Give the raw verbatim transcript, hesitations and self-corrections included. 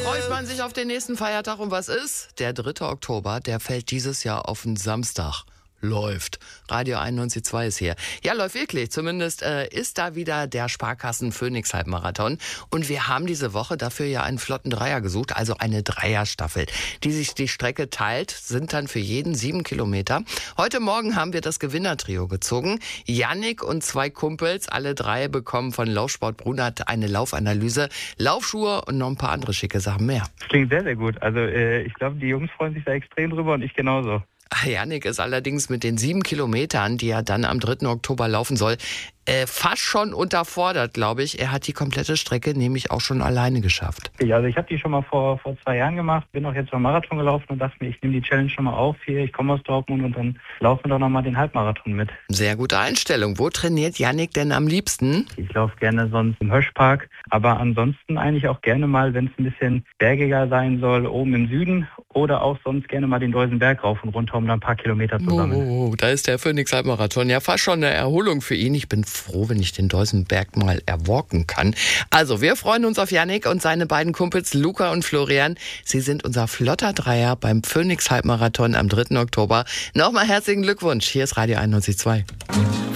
freut man sich auf den nächsten Feiertag. Und was ist? Der dritte Oktober, der fällt dieses Jahr auf den Samstag. Läuft. Radio einundneunzig Komma zwei ist hier. Ja, läuft wirklich. Zumindest äh, ist da wieder der Sparkassen Phoenix Halbmarathon. Und wir haben diese Woche dafür ja einen flotten Dreier gesucht, also eine Dreierstaffel, die sich die Strecke teilt, sind dann für jeden sieben Kilometer. Heute Morgen haben wir das Gewinnertrio gezogen. Yannick und zwei Kumpels, alle drei bekommen von Laufsport Brunert eine Laufanalyse, Laufschuhe und noch ein paar andere schicke Sachen mehr. Das klingt sehr, sehr gut. Also äh, ich glaube, die Jungs freuen sich da extrem drüber und ich genauso. Yannick ist allerdings mit den sieben Kilometern, die er dann am dritten Oktober laufen soll, äh, fast schon unterfordert, glaube ich. Er hat die komplette Strecke nämlich auch schon alleine geschafft. Ja, also ich habe die schon mal vor, vor zwei Jahren gemacht, bin auch jetzt beim Marathon gelaufen und dachte mir, ich nehme die Challenge schon mal auf hier. Ich komme aus Dortmund und dann laufen wir doch nochmal den Halbmarathon mit. Sehr gute Einstellung. Wo trainiert Yannick denn am liebsten? Ich laufe gerne sonst im Höschpark, aber ansonsten eigentlich auch gerne mal, wenn es ein bisschen bergiger sein soll, oben im Süden oder auch sonst gerne mal den Deusenberg rauf und runter, um da ein paar Kilometer zu sammeln. Oh, da ist der Phoenix Halbmarathon. Ja, fast schon eine Erholung für ihn. Ich bin froh, wenn ich den Deusenberg mal erwalken kann. Also, wir freuen uns auf Yannick und seine beiden Kumpels Luca und Florian. Sie sind unser flotter Dreier beim Phoenix Halbmarathon am dritten Oktober. Nochmal herzlichen Glückwunsch. Hier ist Radio einundneunzig Komma zwei.